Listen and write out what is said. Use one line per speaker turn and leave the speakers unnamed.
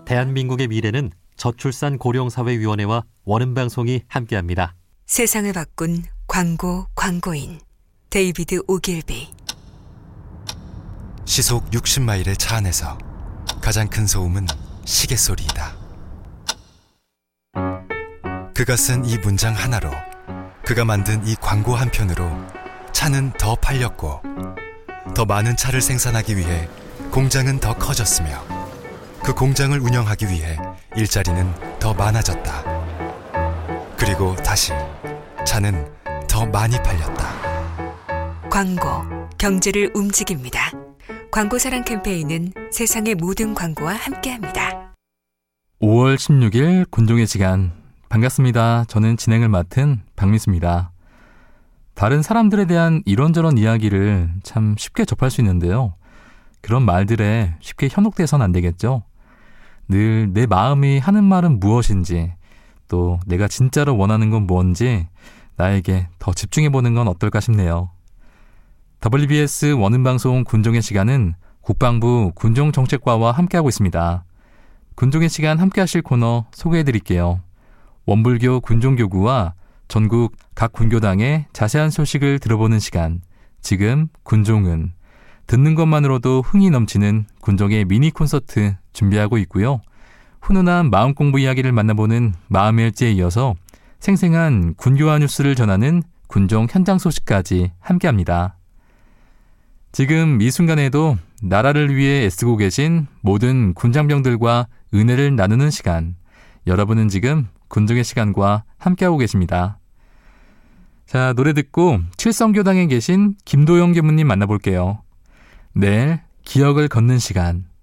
대한민국의 미래는 저출산고령사회위원회와 원음방송이 함께합니다.
세상을 바꾼 광고인 데이비드 오길비.
시속 60마일의 차 안에서 가장 큰 소음은 시계 소리이다. 그가 쓴 이 문장 하나로, 그가 만든 이 광고 한 편으로 차는 더 팔렸고, 더 많은 차를 생산하기 위해 공장은 더 커졌으며, 그 공장을 운영하기 위해 일자리는 더 많아졌다. 그리고 다시 차는 더 많이 팔렸다.
광고, 경제를 움직입니다. 광고사랑 캠페인은 세상의 모든 광고와 함께합니다.
5월 16일 군종의 시간, 반갑습니다. 저는 진행을 맡은 박민수입니다. 다른 사람들에 대한 이런저런 이야기를 참 쉽게 접할 수 있는데요. 그런 말들에 쉽게 현혹돼서는 안 되겠죠. 늘 내 마음이 하는 말은 무엇인지, 또 내가 진짜로 원하는 건 뭔지 나에게 더 집중해보는 건 어떨까 싶네요. WBS 원음방송 군종의 시간은 국방부 군종정책과와 함께하고 있습니다. 군종의 시간 함께하실 코너 소개해드릴게요. 원불교 군종교구와 전국 각 군교당의 자세한 소식을 들어보는 시간, 지금 군종은 듣는 것만으로도 흥이 넘치는 군종의 미니 콘서트 준비하고 있고요. 훈훈한 마음 공부 이야기를 만나보는 마음의 일지에 이어서 생생한 군교화 뉴스를 전하는 군종 현장 소식까지 함께합니다. 지금 이 순간에도 나라를 위해 애쓰고 계신 모든 군장병들과 은혜를 나누는 시간, 여러분은 지금 군종의 시간과 함께하고 계십니다. 자, 노래 듣고 칠성교당에 계신 김도영 교무님 만나볼게요. 내일 기억을 걷는 시간.